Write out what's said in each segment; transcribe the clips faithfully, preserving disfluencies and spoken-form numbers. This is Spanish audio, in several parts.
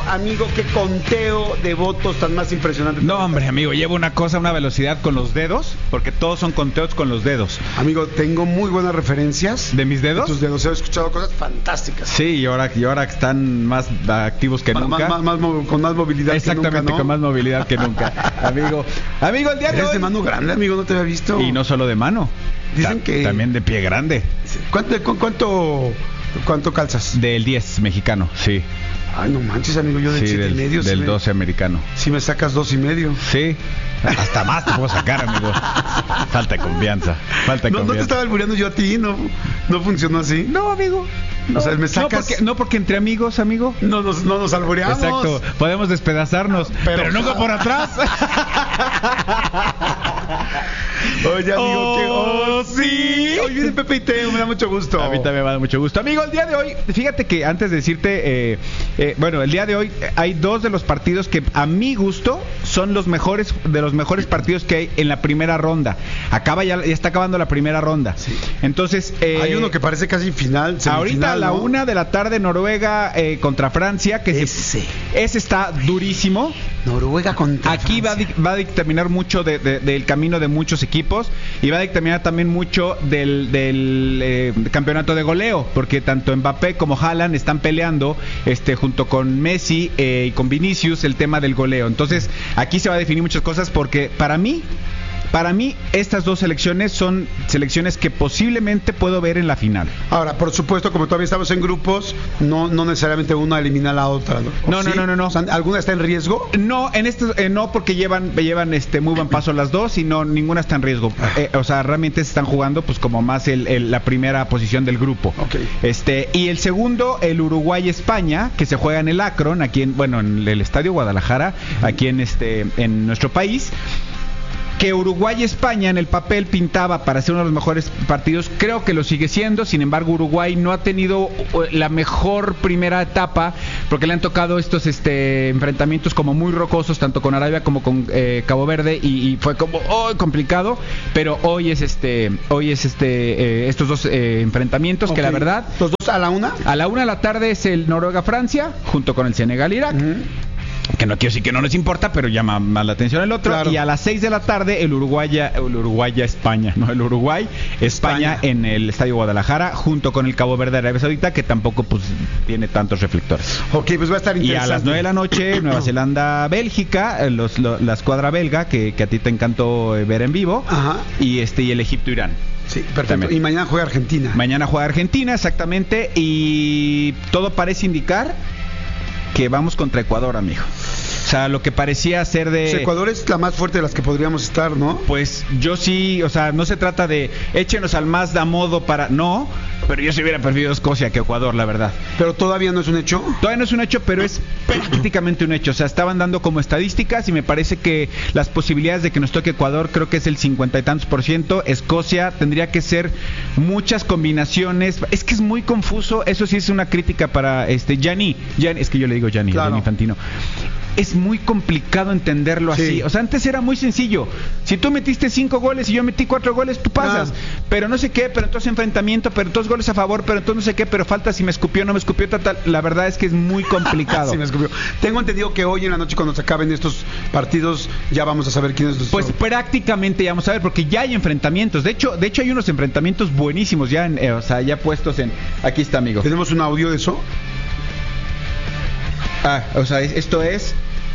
amigo, qué conteo de votos tan más impresionante. No, hombre, amigo, llevo una cosa, una velocidad con los dedos, porque todos son conteos con los dedos. Amigo, tengo muy buenas referencias. ¿De mis dedos? De tus dedos, he escuchado cosas fantásticas. Sí, y ahora, y ahora están más activos que más, nunca. Más, más, más, con más movilidad Exactamente, que nunca, ¿no? con más movilidad que nunca. Amigo, amigo, el día de Eres hoy... de mano grande, amigo, no te había visto. Y no solo de mano. Dicen Ta- que... También de pie grande. ¿Cuánto, cu- cuánto, cuánto calzas? Del diez mexicano, sí. Ay, no manches, amigo, yo del Sí, siete del, y medio. del si me- doce americano. Si me sacas dos y medio. Sí. Hasta más te puedo sacar, amigo. Falta de confianza. Falta de No, no te confianza. estaba albureando yo a ti, no, no funcionó así. No, amigo. No. O sea, me sacas- No porque, no porque entre amigos, amigo. No nos, no nos albureamos. Exacto. Podemos despedazarnos, pero, Pero- nunca por atrás. Oye, amigo, que... Oh, sí. Hoy viene Pepe y Teo, me da mucho gusto. A mí también me da mucho gusto. Amigo, el día de hoy, fíjate que antes de decirte, eh, eh, bueno, el día de hoy hay dos de los partidos que a mi gusto son los mejores, de los mejores partidos que hay en la primera ronda. Acaba ya, ya está acabando la primera ronda. Sí. Entonces, eh, Hay uno que parece casi final, semifinal, ahorita a la ¿no? una de la tarde Noruega eh, contra Francia, que Ese. se, ese está durísimo. Noruega contra Aquí va a, Francia. dic- va a dictaminar mucho de- de- del camino de muchos equipos y va a dictaminar también mucho del, del eh, campeonato de goleo, porque tanto Mbappé como Haaland están peleando este junto con Messi eh, y con Vinicius el tema del goleo. Entonces aquí se va a definir muchas cosas porque para mí Para mí, estas dos selecciones son selecciones que posiblemente puedo ver en la final. Ahora, por supuesto, como todavía estamos en grupos, no, no necesariamente una elimina a la otra, ¿no? ¿O No, no, sí? no, no, no. O sea, ¿alguna está en riesgo? No, en este eh, no, porque llevan llevan este muy buen paso las dos y no ninguna está en riesgo. Eh, o sea, realmente se están jugando pues como más el, el- la primera posición del grupo. Ok. Este y el segundo, el Uruguay-España, que se juega en el Akron, aquí en bueno en el Estadio Guadalajara, aquí en este en nuestro país. Que Uruguay y España en el papel pintaba para ser uno de los mejores partidos, creo que lo sigue siendo. Sin embargo, Uruguay no ha tenido la mejor primera etapa porque le han tocado estos este enfrentamientos como muy rocosos, tanto con Arabia como con eh, Cabo Verde, y, y fue como oh, complicado. Pero hoy es este hoy es este eh, estos dos eh, enfrentamientos, Ok. que la verdad, ¿Los dos a la una? a la una de la tarde es el Noruega-Francia junto con el Senegal-Irak. Ujú. Que no quiero decir que no nos importa, pero llama más la atención el otro. Claro. Y a las seis de la tarde el Uruguay, el Uruguay España, no el Uruguay España, España. en el Estadio Guadalajara junto con el Cabo Verde Arabia Saudita, que tampoco pues tiene tantos reflectores. Ok, pues va a estar Y interesante. a las nueve de la noche Nueva Zelanda Bélgica, eh, los, lo- la escuadra belga que, que a ti te encantó eh, ver en vivo. Ajá. Y este y el Egipto Irán. Sí, perfecto. También. Y mañana juega Argentina. Mañana juega Argentina, exactamente, y todo parece indicar que vamos contra Ecuador, amigo. O sea, lo que parecía ser de... Pues Ecuador es la más fuerte de las que podríamos estar, ¿no? Pues yo sí, o sea, no se trata de échenos al más da modo para... No, pero yo sí hubiera preferido Escocia que Ecuador, la verdad. Pero todavía no es un hecho. Todavía no es un hecho, pero es prácticamente un hecho. O sea, estaban dando como estadísticas y me parece que las posibilidades de que nos toque Ecuador creo que es el cincuenta y tantos por ciento. Escocia tendría que ser muchas combinaciones. Es que es muy confuso. Eso sí es una crítica para este Gianni. Gianni es que yo le digo Gianni, Claro. Gianni Infantino. Es muy complicado entenderlo Sí. así. O sea, antes era muy sencillo. Si tú metiste cinco goles y yo metí cuatro goles, tú pasas. Ah. Pero no sé qué, pero entonces enfrentamiento, pero entonces goles a favor, pero entonces no sé qué, pero falta si me escupió o no me escupió, tal, tal. La verdad es que es muy complicado. Sí, me escupió. Tengo entendido que hoy en la noche, cuando se acaben estos partidos, ya vamos a saber quiénes son. Pues prácticamente ya vamos a ver, porque ya hay enfrentamientos. De hecho, de hecho hay unos enfrentamientos buenísimos ya, en, eh, o sea, ya puestos en. Aquí está, amigo. ¿Tenemos un audio de eso? Ah, o sea, es- esto es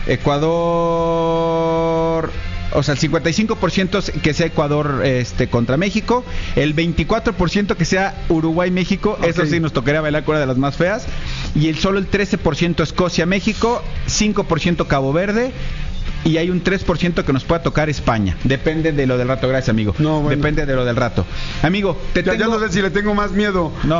Ecuador. O sea, el cincuenta y cinco por ciento que sea Ecuador este contra México, el veinticuatro por ciento que sea Uruguay-México, Ok. eso sí nos tocaría bailar con una de las más feas, y el solo el trece por ciento Escocia-México, cinco por ciento Cabo Verde, y hay un tres por ciento que nos pueda tocar España. Depende de lo del rato, gracias amigo. No, bueno. Depende de lo del rato. Amigo, te Ya, tengo... ya no sé si le tengo más miedo No.